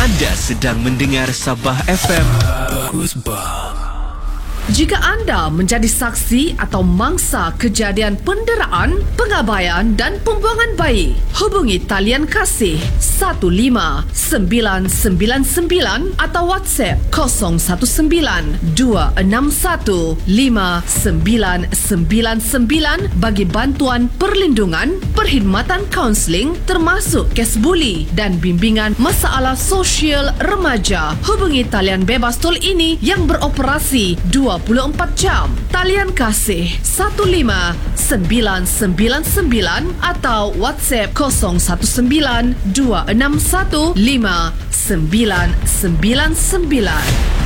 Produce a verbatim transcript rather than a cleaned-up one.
Anda sedang mendengar Sabah F M. Bagus bang. Jika anda menjadi saksi atau mangsa kejadian penderaan, pengabaian dan pembuangan bayi, hubungi talian kasih satu lima sembilan sembilan sembilan atau WhatsApp kosong satu sembilan dua enam satu lima sembilan sembilan sembilan bagi bantuan perlindungan, perkhidmatan kaunseling termasuk kes buli dan bimbingan masalah sosial remaja. Hubungi talian bebas tol ini yang beroperasi dua puluh empat jam. Talian kasih satu lima sembilan sembilan sembilan atau WhatsApp kosong satu sembilan dua enam satu lima sembilan sembilan sembilan.